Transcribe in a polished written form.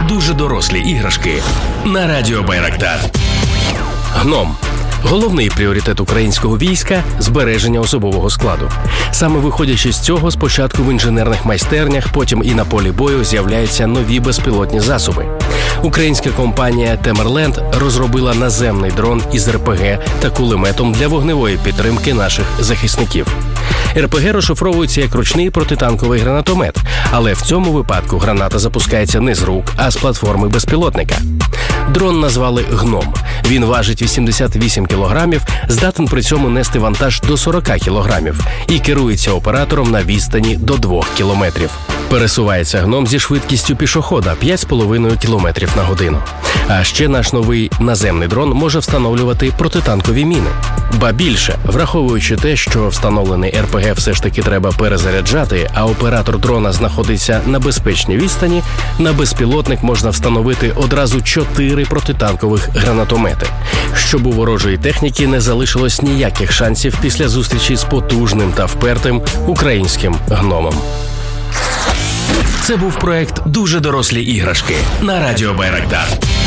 дуже дорослі іграшки на радіо Байрактар. Гном. Головний пріоритет українського війська – збереження особового складу. Саме виходячи з цього, спочатку в інженерних майстернях, потім і на полі бою з'являються нові безпілотні засоби. Українська компанія «Темерленд» розробила наземний дрон із РПГ та кулеметом для вогневої підтримки наших захисників. РПГ розшифровується як ручний протитанковий гранатомет, але в цьому випадку граната запускається не з рук, а з платформи безпілотника. Дрон назвали «Гном». Він важить 88 кілограмів, здатен при цьому нести вантаж до 40 кілограмів і керується оператором на відстані до 2 кілометрів. Пересувається «Гном» зі швидкістю пішохода 5,5 кілометрів на годину. А ще наш новий наземний дрон може встановлювати протитанкові міни. Ба більше, враховуючи те, що встановлений РПГ все ж таки треба перезаряджати, а оператор дрона знаходиться на безпечній відстані, на безпілотник можна встановити одразу 4 протитанкових гранатомети, щоб у ворожої техніки не залишилось ніяких шансів після зустрічі з потужним та впертим українським гномом. Це був проект «Дуже дорослі іграшки» на радіо Байрактар.